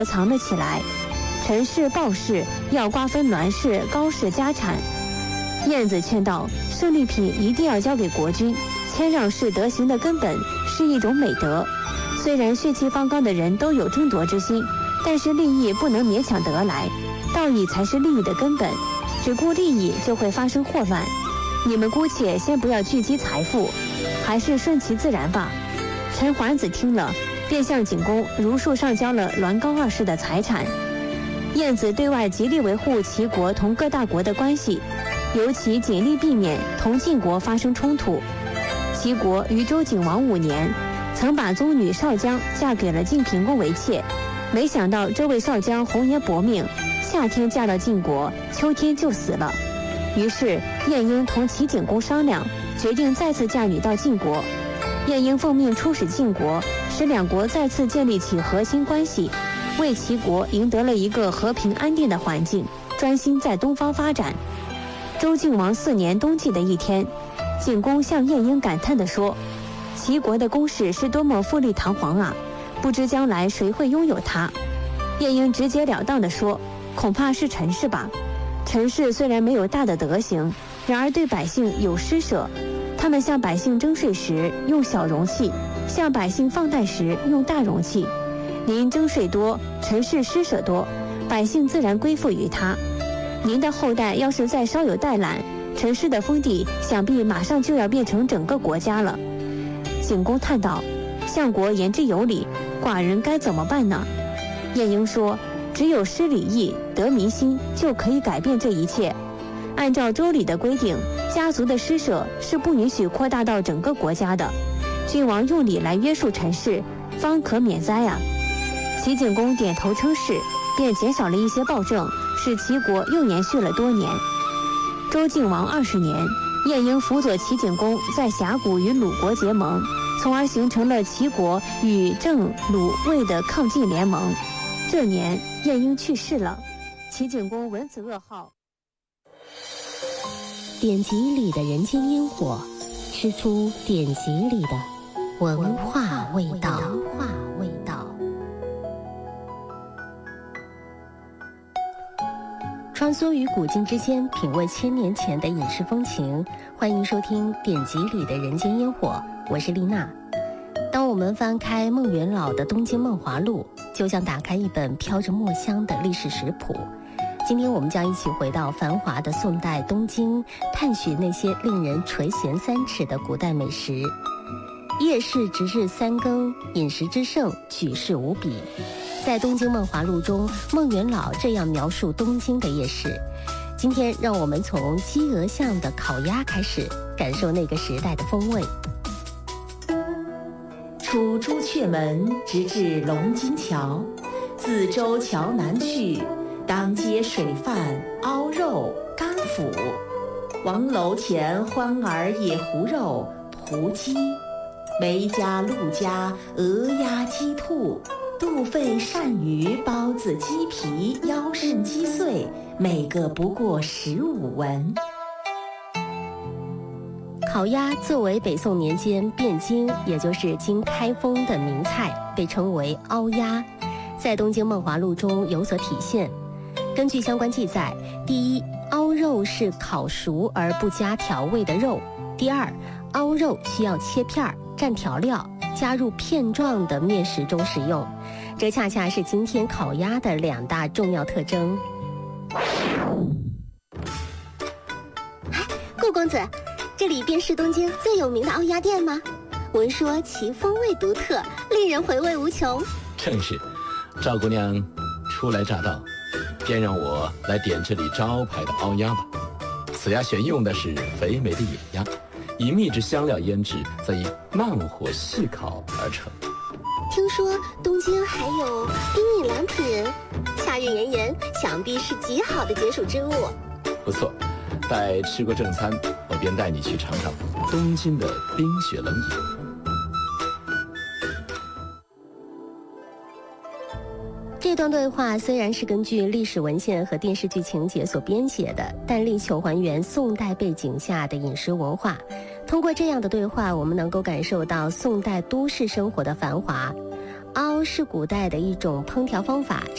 藏了起来。陈氏、鲍氏要瓜分栾氏、高氏家产。晏子劝道，胜利品一定要交给国君，谦让是德行的根本，是一种美德。虽然血气方刚的人都有争夺之心，但是利益不能勉强得来，道义才是利益的根本，只顾利益就会发生祸乱。你们姑且先不要聚集财富，还是顺其自然吧。陈桓子听了，便向景公如数上交了栾高二世的财产。晏子对外极力维护齐国同各大国的关系，尤其尽力避免同晋国发生冲突。齐国于周景王5年，曾把宗女少姜嫁给了晋平公为妾，没想到这位少姜红颜薄命，夏天嫁到晋国，秋天就死了。于是晏婴同齐景公商量，决定再次嫁女到晋国。晏婴奉命出使晋国，使两国再次建立起核心关系，为齐国赢得了一个和平安定的环境，专心在东方发展。周敬王4年冬季的一天，景公向晏婴感叹地说，齐国的宫室是多么富丽堂皇啊，不知将来谁会拥有它。晏婴直截了当地说，恐怕是陈氏吧。陈氏虽然没有大的德行，然而对百姓有施舍，他们向百姓征税时用小容器，向百姓放贷时用大容器。您征税多，陈氏施舍多，百姓自然归附于他。您的后代要是再稍有怠懒，陈氏的封地想必马上就要变成整个国家了。景公叹道，相国言之有理，寡人该怎么办呢？晏婴说，只有施礼义，得民心，就可以改变这一切。按照周礼的规定，家族的施舍是不允许扩大到整个国家的，君王用礼来约束陈氏，方可免灾啊。齐景公点头称是，便减少了一些暴政，使齐国又延续了多年。周敬王20年，晏婴辅佐齐景公在峡谷与鲁国结盟，从而形成了齐国与郑、鲁、魏的抗晋联盟。这年晏婴去世了，齐景公闻此噩耗。 典籍里的人间烟火，吃出典籍里的文化味道。穿梭于古今之间，品味1000年前的饮食风情。欢迎收听典籍里的人间烟火，我是丽娜。当我们翻开孟元老的《东京梦华录》，就像打开一本飘着墨香的历史食谱。今天我们将一起回到繁华的宋代东京，探寻那些令人垂涎3尺的古代美食。夜市值日3更，饮食之盛，举世无比。在《东京梦华录》中，孟元老这样描述东京的夜市。今天让我们从鸡鹅巷的烤鸭开始，感受那个时代的风味。 出朱雀门，直至龙津桥，自舟桥南去，当街水饭、凹肉、干腐。王楼前欢儿野狐肉、蒲鸡，梅家、陆家、鹅鸭、鸡兔，肚肺、鳝鱼、包子、鸡皮、腰肾、鸡碎，每个不过15文。 烤鸭作为北宋年间汴京，也就是今开封的名菜，被称为凹鸭，在《东京梦华录》中有所体现。根据相关记载，第一，凹肉是烤熟而不加调味的肉；第二，凹肉需要切片蘸调料，加入片状的面食中食用，这恰恰是今天烤鸭的2大重要特征。 顾公子，这里便是东京最有名的凹鸭店吗？闻说其风味独特，令人回味无穷。 正是，赵姑娘初来乍到，便让我来点这里招牌的凹鸭吧。此鸭选用的是肥美的野鸭，以秘制香料腌制，再以慢火细烤而成。 听说东京还有冰饮良品，夏日炎炎，想必是极好的解暑之物。 不错，待吃过正餐，我便带你去尝尝东京的冰雪冷饮。 这段对话虽然是根据历史文献和电视剧情节所编写的，但力求还原宋代背景下的饮食文化。通过这样的对话，我们能够感受到宋代都市生活的繁华。凹是古代的一种烹调方法，